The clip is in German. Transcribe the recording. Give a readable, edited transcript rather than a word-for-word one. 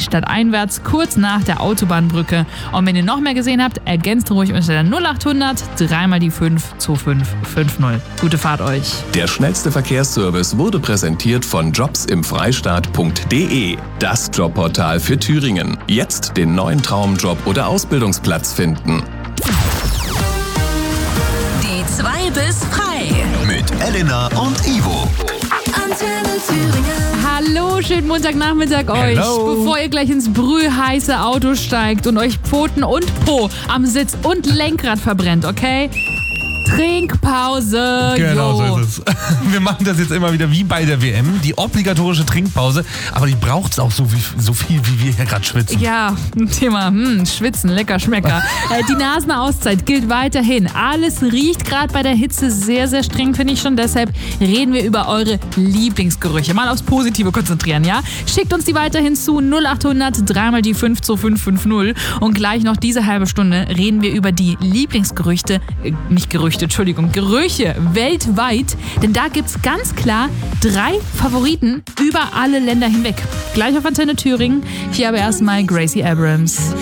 stadteinwärts, kurz nach der Autobahnbrücke. Und wenn ihr noch mehr gesehen habt, ergänzt ruhig unter der 0800 3 mal die 5 2550. Gute Fahrt euch. Der schnellste Verkehrsservice wurde präsentiert von jobsimfreistaat.de. Das Jobportal für Thüringen. Jetzt den neuen Traumjob oder Ausbildungsplatz finden. Die 2 bis frei. Mit Elena und Ivo. Antenne Thüringen. Hallo, schönen Montagnachmittag euch. Hello. Bevor ihr gleich ins brühheiße Auto steigt und euch Pfoten und Po am Sitz und Lenkrad verbrennt, okay? Trinkpause. Genau, Jo. so ist es. Wir machen das jetzt immer wieder wie bei der WM, die obligatorische Trinkpause, aber die braucht es auch so viel, wie wir hier gerade schwitzen. Ja, Thema Schwitzen, lecker Schmecker. Die Nasenauszeit gilt weiterhin. Alles riecht gerade bei der Hitze sehr, sehr streng, finde ich schon. Deshalb reden wir über eure Lieblingsgerüche. Mal aufs Positive konzentrieren, ja? Schickt uns die weiterhin zu 0800 3 mal die 5 2550. Und gleich noch diese halbe Stunde reden wir über die Lieblingsgerüche weltweit. Denn da gibt's ganz klar 3 Favoriten über alle Länder hinweg. Gleich auf Antenne Thüringen. Hier aber erstmal Gracie Abrams.